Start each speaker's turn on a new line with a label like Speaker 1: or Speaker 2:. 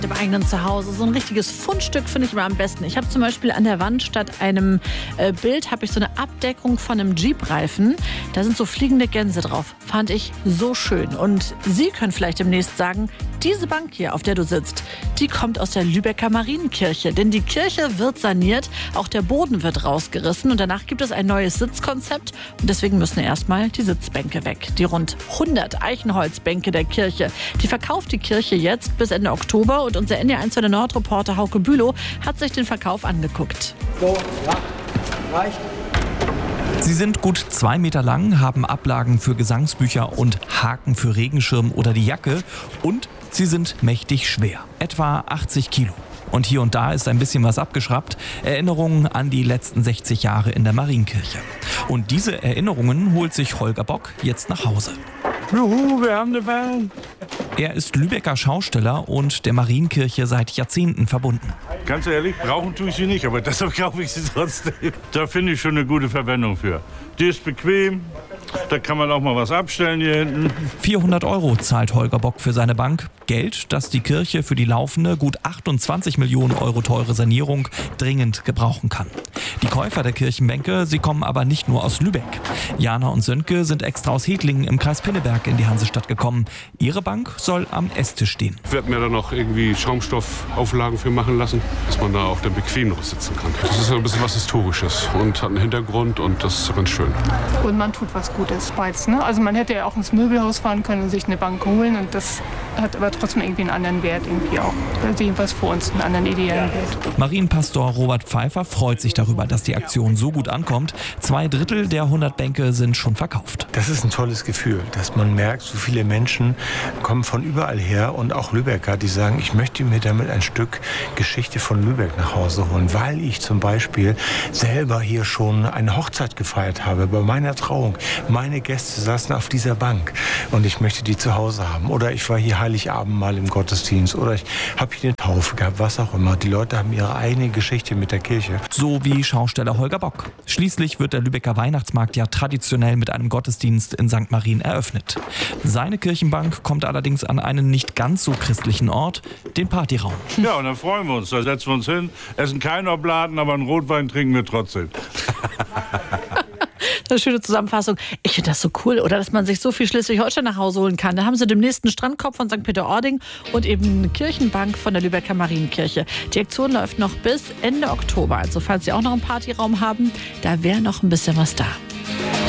Speaker 1: im eigenen Zuhause. So ein richtiges Fundstück finde ich immer am besten. Ich habe zum Beispiel an der Wand statt einem Bild habe ich so eine Abdeckung von einem Jeep-Reifen. Da sind so fliegende Gänse drauf. Fand ich so schön. Und Sie können vielleicht demnächst sagen, diese Bank hier, auf der du sitzt, die kommt aus der Lübecker Marienkirche. Denn die Kirche wird saniert, auch der Boden wird rausgerissen und danach gibt es ein neues Sitzkonzept. Und deswegen müssen erstmal die Sitzbänke weg. Die rund 100 Eichenholzbänke der Kirche. Die verkauft die Kirche jetzt bis Ende Oktober. Und unser NDR1 Nord-Reporter Hauke Bülow hat sich den Verkauf angeguckt.
Speaker 2: So, ja, reicht.
Speaker 3: Sie sind gut 2 Meter lang, haben Ablagen für Gesangsbücher und Haken für Regenschirm oder die Jacke. Und sie sind mächtig schwer, etwa 80 Kilo. Und hier und da ist ein bisschen was abgeschraubt. Erinnerungen an die letzten 60 Jahre in der Marienkirche. Und diese Erinnerungen holt sich Holger Bock jetzt nach Hause.
Speaker 4: Juhu, wir haben eine Band.
Speaker 3: Er ist Lübecker Schausteller und der Marienkirche seit Jahrzehnten verbunden.
Speaker 4: Ganz ehrlich, brauchen tue ich sie nicht, aber deshalb kaufe ich sie trotzdem. Da finde ich schon eine gute Verwendung für. Die ist bequem, da kann man auch mal was abstellen hier hinten.
Speaker 3: 400 € zahlt Holger Bock für seine Bank. Geld, das die Kirche für die laufende, gut 28 Millionen € teure Sanierung dringend gebrauchen kann. Die Käufer der Kirchenbänke, sie kommen aber nicht nur aus Lübeck. Jana und Sönke sind extra aus Hedlingen im Kreis Pinneberg in die Hansestadt gekommen. Ihre Bank soll am Esstisch stehen.
Speaker 5: Ich werde mir da noch irgendwie Schaumstoffauflagen für machen lassen, dass man da auch dann bequem noch sitzen kann. Das ist ein bisschen was Historisches und hat einen Hintergrund und das ist ganz schön.
Speaker 6: Und man tut was Gutes, beides, ne? Also man hätte ja auch ins Möbelhaus fahren können und sich eine Bank holen und das hat aber trotzdem irgendwie einen anderen Wert irgendwie auch. Jedenfalls für uns einen anderen ideellen Wert.
Speaker 3: Marienpastor Robert Pfeiffer freut sich darüber, dass die Aktion so gut ankommt. 2/3 der 100 Bänke sind schon verkauft.
Speaker 7: Das ist ein tolles Gefühl, dass man merkt, so viele Menschen kommen von überall her und auch Lübecker, die sagen, ich möchte mir damit ein Stück Geschichte von Lübeck nach Hause holen, weil ich zum Beispiel selber hier schon eine Hochzeit gefeiert habe, bei meiner Trauung. Meine Gäste saßen auf dieser Bank und ich möchte die zu Hause haben. Oder ich war hier Heiligabend mal im Gottesdienst oder ich habe hier eine Taufe gehabt, was auch immer. Die Leute haben ihre eigene Geschichte mit der Kirche.
Speaker 3: So wie Schausteller Holger Bock. Schließlich wird der Lübecker Weihnachtsmarkt ja traditionell mit einem Gottesdienst in St. Marien eröffnet. Seine Kirchenbank kommt allerdings an einen nicht ganz so christlichen Ort, den Partyraum.
Speaker 4: Ja, und dann freuen wir uns. Da setzen wir uns hin, essen keinen Obladen, aber einen Rotwein trinken wir trotzdem.
Speaker 1: Eine schöne Zusammenfassung. Ich finde das so cool, oder? Dass man sich so viel Schleswig-Holstein nach Hause holen kann. Da haben sie demnächst einen Strandkorb von St. Peter-Ording und eben eine Kirchenbank von der Lübecker Marienkirche. Die Aktion läuft noch bis Ende Oktober. Also falls Sie auch noch einen Partyraum haben, da wäre noch ein bisschen was da.